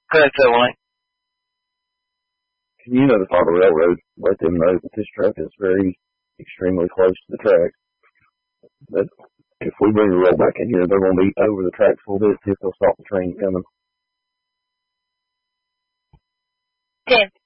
Go ahead, Phil Wayne. You notify the railroad, let them know that this truck is very extremely close to the track. But if we bring the rail back in here, they're going to be over the tracks a little bit, see if they'll stop the train coming. Okay.